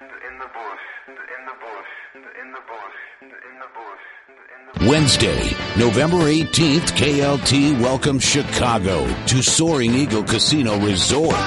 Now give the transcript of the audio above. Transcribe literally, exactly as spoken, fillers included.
in the bush, in the bush, in the bush, in the bush, in the bush. Wednesday, November eighteenth, K L T welcomes Chicago to Soaring Eagle Casino Resort.